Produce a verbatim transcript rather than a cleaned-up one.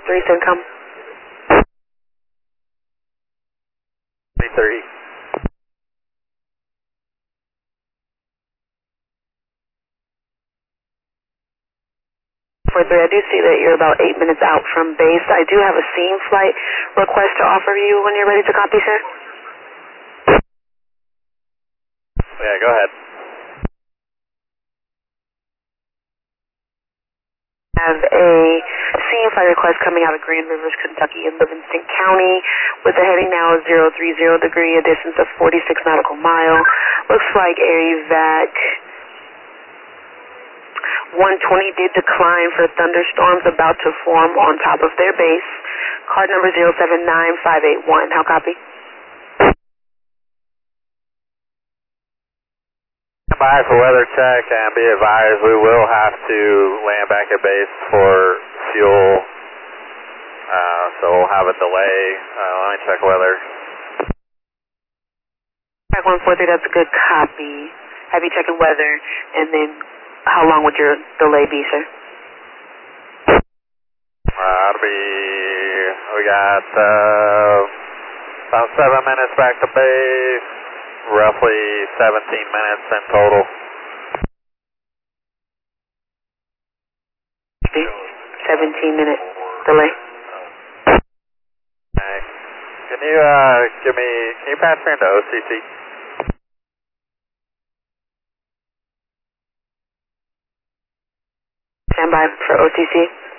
three, CENTCOM. three thirty. four three, I do see that you're about eight minutes out from base. I do have a scene flight request to offer you when you're ready to copy, sir. Yeah, go ahead. I have a scene flight request coming out of Grand Rivers, Kentucky in Livingston County with a heading now of zero three zero degree, a distance of forty-six nautical mile. Looks like Air Evac one twenty did decline for thunderstorms about to form on top of their base. Card number zero seven nine five eight one. How copy? Stand by for weather check and be advised we will have to land back at base for fuel. Uh, so we'll have a delay. Uh, let me check weather. Track one four three, that's a good copy. Have you checking weather, and then how long would your delay be, sir? Uh, it'll be, we got uh, about seven minutes back to base, roughly seventeen minutes in total. seventeen minute delay. Okay. Can you uh, give me, can you pass me into O C C? Stand by for O C C.